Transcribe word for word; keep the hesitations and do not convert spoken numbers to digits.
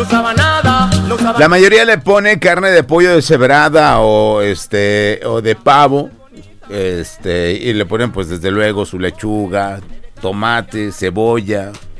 no usaba nada, no usaba... La mayoría le pone carne de pollo deshebrada o este o de pavo, este y le ponen pues desde luego su lechuga, tomate, cebolla,